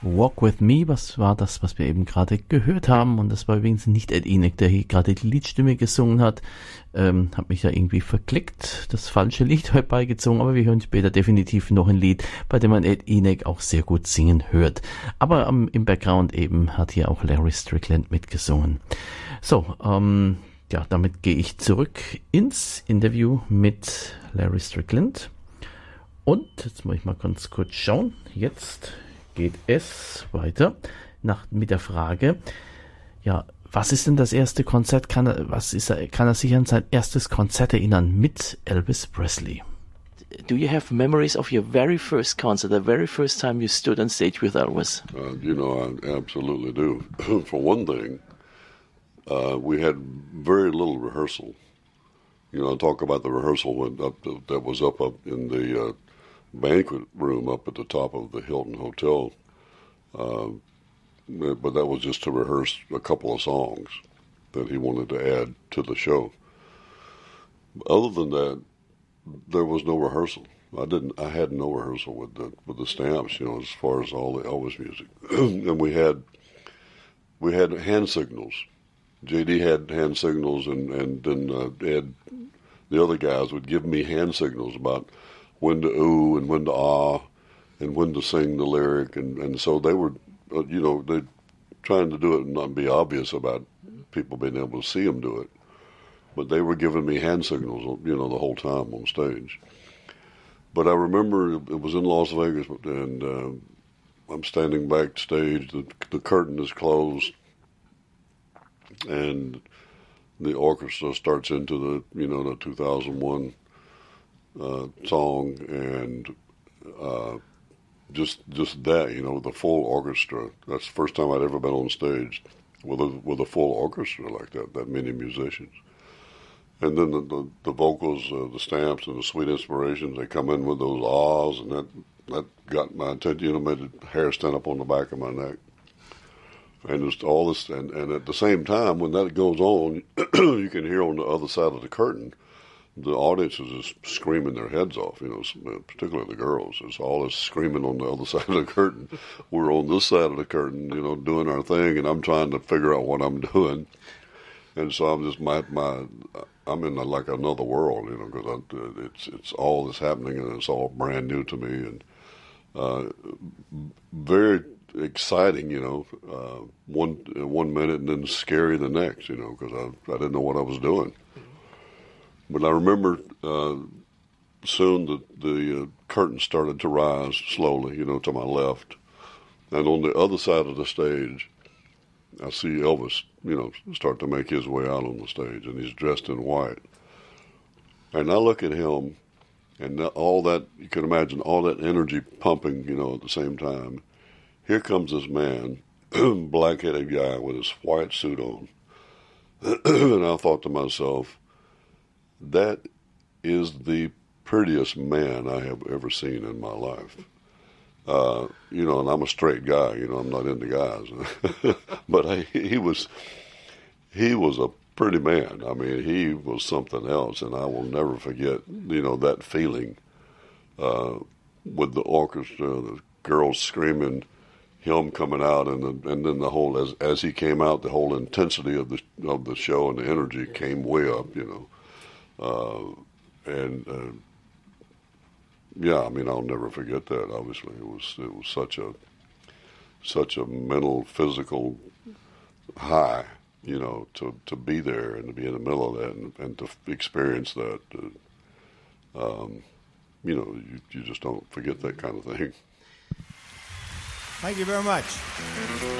Walk With Me, was war das, was wir eben gerade gehört haben? Und das war übrigens nicht Ed Enoch, der hier gerade die Liedstimme gesungen hat. Hab mich da irgendwie verklickt, das falsche Lied herbeigezogen, aber wir hören später definitiv noch ein Lied, bei dem man Ed Enoch auch sehr gut singen hört. Aber im Background eben hat hier auch Larry Strickland mitgesungen. So, ja, damit gehe ich zurück ins Interview mit Larry Strickland. Und jetzt muss ich mal ganz kurz schauen. Jetzt geht es weiter mit der Frage, ja, was ist denn das erste Konzert? Kann er sich an sein erstes Konzert erinnern mit Elvis Presley? Do you have memories of your very first concert, the very first time you stood on stage with Elvis? I absolutely do. For one thing, we had very little rehearsal. I talk about the rehearsal that was up in the banquet room up at the top of the Hilton Hotel, but that was just to rehearse a couple of songs that he wanted to add to the show. Other than that, there was no rehearsal. I had no rehearsal with the Stamps, as far as all the Elvis music, and we had hand signals. JD had hand signals, and then Ed, the other guys, would give me hand signals about when to ooh and when to ah and when to sing the lyric. And so they were, they trying to do it and not be obvious about people being able to see them do it. But they were giving me hand signals, the whole time on stage. But I remember it was in Las Vegas, and I'm standing backstage. The curtain is closed, and the orchestra starts into the 2001 song, and just that, the full orchestra. That's the first time I'd ever been on stage with a full orchestra like that many musicians. And then the vocals, the Stamps and the Sweet Inspirations, they come in with those ahs, and that got my attention. Made the hair stand up on the back of my neck. And just all this, and at the same time, when that goes on, you can hear on the other side of the curtain, the audience is just screaming their heads off, particularly the girls. It's all this screaming on the other side of the curtain. We're on this side of the curtain, doing our thing, and I'm trying to figure out what I'm doing. And so I'm just I'm in like another world, because it's all this happening, and it's all brand new to me, and very exciting, one minute, and then scary the next, because I didn't know what I was doing. But I remember soon the curtain started to rise slowly, to my left, and on the other side of the stage, I see Elvis, start to make his way out on the stage, and he's dressed in white. And I look at him, and all that, you can imagine all that energy pumping, at the same time. Here comes this man, black-headed guy with his white suit on. And I thought to myself, that is the prettiest man I have ever seen in my life. And I'm a straight guy, I'm not into guys. But he was a pretty man. I mean, he was something else, and I will never forget, that feeling with the orchestra, the girls screaming, him coming out, and then the whole, as he came out, the whole intensity of the show and the energy came way up, yeah, I mean, I'll never forget that. Obviously, it was such a mental, physical high, to be there and to be in the middle of that and to experience that. You just don't forget that kind of thing. Thank you very much.